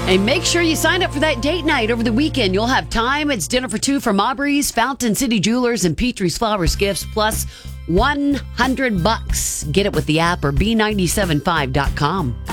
And make sure you sign up for that date night over the weekend. You'll have time. It's dinner for two from Aubrey's, Fountain City Jewelers, and Petrie's Flowers Gifts, plus $100. Get it with the app or B975.com.